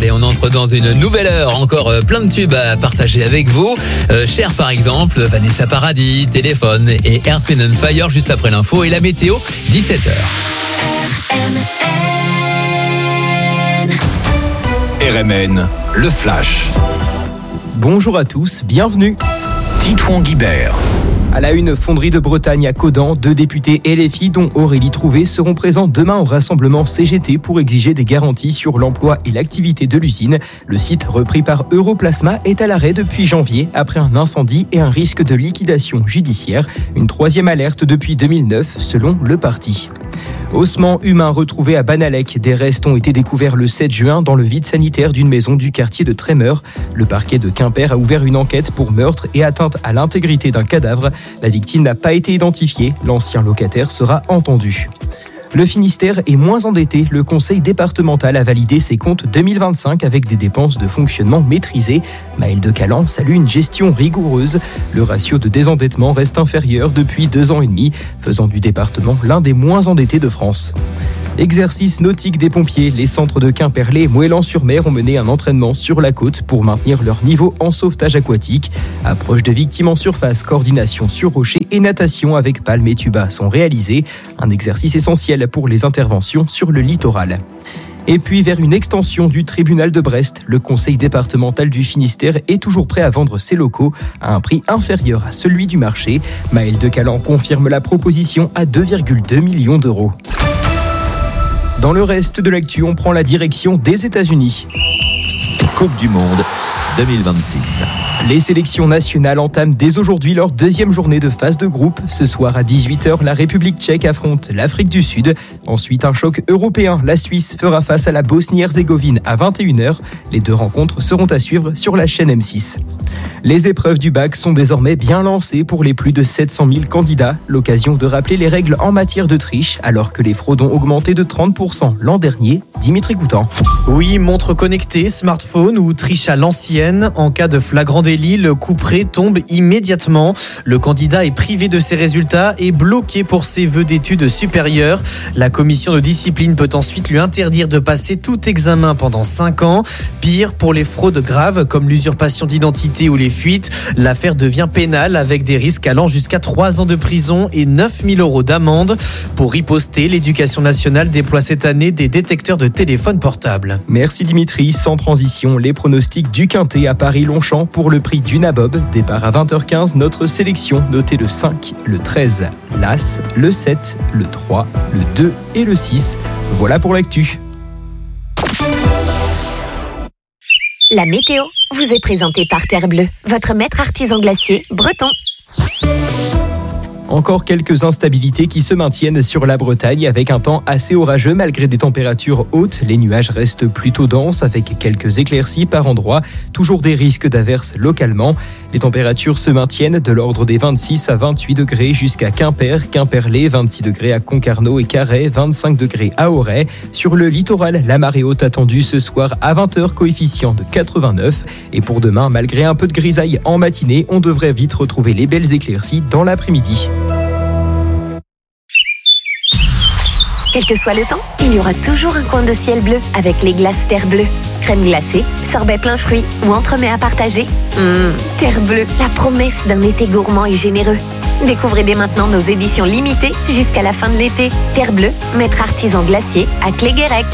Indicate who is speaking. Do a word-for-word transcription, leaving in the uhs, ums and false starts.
Speaker 1: Allez, on entre dans une nouvelle heure, encore euh, plein de tubes à partager avec vous. Euh, Cher par exemple, Vanessa Paradis, Téléphone et Earth, Wind and Fire juste après l'info et la météo, dix-sept heures.
Speaker 2: R M N, le flash.
Speaker 3: Bonjour à tous, bienvenue.
Speaker 2: Titouan Guibert.
Speaker 3: À la une, fonderie de Bretagne à Caudan, deux députés L F I, dont Aurélie Trouvé, seront présents demain au rassemblement C G T pour exiger des garanties sur l'emploi et l'activité de l'usine. Le site, repris par Europlasma, est à l'arrêt depuis janvier après un incendie et un risque de liquidation judiciaire. Une troisième alerte depuis deux mille neuf, selon le parti. Ossements humains retrouvés à Banalec. Des restes ont été découverts le sept juin dans le vide sanitaire d'une maison du quartier de Trémeur. Le parquet de Quimper a ouvert une enquête pour meurtre et atteinte à l'intégrité d'un cadavre. La victime n'a pas été identifiée. L'ancien locataire sera entendu. Le Finistère est moins endetté. Le conseil départemental a validé ses comptes deux mille vingt-cinq avec des dépenses de fonctionnement maîtrisées. Maël de Calan salue une gestion rigoureuse. Le ratio de désendettement reste inférieur depuis deux ans et demi, faisant du département l'un des moins endettés de France. Exercice nautique des pompiers. Les centres de Quimperlé et Moëlan-sur-Mer ont mené un entraînement sur la côte pour maintenir leur niveau en sauvetage aquatique. Approche de victimes en surface, coordination sur rocher et natation avec palme et tuba sont réalisés. Un exercice essentiel pour les interventions sur le littoral. Et puis vers une extension du tribunal de Brest, le conseil départemental du Finistère est toujours prêt à vendre ses locaux à un prix inférieur à celui du marché. Maël de Calan confirme la proposition à deux virgule deux millions d'euros. Dans le reste de l'actu, on prend la direction des États-Unis.
Speaker 2: Coupe du Monde deux mille vingt-six.
Speaker 3: Les sélections nationales entament dès aujourd'hui leur deuxième journée de phase de groupe. Ce soir à dix-huit heures, la République tchèque affronte l'Afrique du Sud. Ensuite, un choc européen. La Suisse fera face à la Bosnie-Herzégovine à vingt et une heures. Les deux rencontres seront à suivre sur la chaîne M six. Les épreuves du bac sont désormais bien lancées pour les plus de sept cent mille candidats. L'occasion de rappeler les règles en matière de triche, alors que les fraudes ont augmenté de trente pour cent l'an dernier. Dimitri Coutan.
Speaker 4: Oui, montre connectée, smartphone ou triche à l'ancienne. En cas de flagrant délit, le couperet tombe immédiatement. Le candidat est privé de ses résultats et bloqué pour ses vœux d'études supérieures. La commission de discipline peut ensuite lui interdire de passer tout examen pendant cinq ans. Pire, pour les fraudes graves comme l'usurpation d'identité ou les fuites, l'affaire devient pénale avec des risques allant jusqu'à trois ans de prison et neuf mille euros d'amende. Pour riposter, l'Éducation nationale déploie cette année des détecteurs de téléphone portable.
Speaker 3: Merci Dimitri. Sans transition, les pronostics du Quintet à Paris-Longchamp pour le prix du Nabob. Départ à vingt heures quinze, notre sélection notez le cinq, le treize, l'As, le sept, le trois, le deux et le six. Voilà pour l'actu.
Speaker 5: La météo vous est présentée par Terre Bleue, votre maître artisan glacier breton.
Speaker 3: Encore quelques instabilités qui se maintiennent sur la Bretagne avec un temps assez orageux malgré des températures hautes. Les nuages restent plutôt denses avec quelques éclaircies par endroits. Toujours des risques d'averses localement. Les températures se maintiennent de l'ordre des vingt-six à vingt-huit degrés jusqu'à Quimper, Quimperlé, vingt-six degrés à Concarneau et Carhaix, vingt-cinq degrés à Auray. Sur le littoral, la marée haute attendue ce soir à vingt heures, coefficient de quatre-vingt-neuf. Et pour demain, malgré un peu de grisaille en matinée, on devrait vite retrouver les belles éclaircies dans l'après-midi.
Speaker 5: Quel que soit le temps, il y aura toujours un coin de ciel bleu avec les glaces Terre Bleue. Crème glacée, sorbet plein fruits ou entremets à partager. Mmh, Terre Bleue, la promesse d'un été gourmand et généreux. Découvrez dès maintenant nos éditions limitées jusqu'à la fin de l'été. Terre Bleue, maître artisan glacier à Cléguérec.